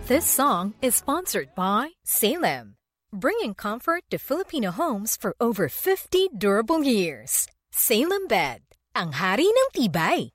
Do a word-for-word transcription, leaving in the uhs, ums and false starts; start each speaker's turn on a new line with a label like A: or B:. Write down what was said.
A: This song is sponsored by Salem, bringing comfort to Filipino homes for over fifty durable years. Salem Bed, ang hari ng tibay.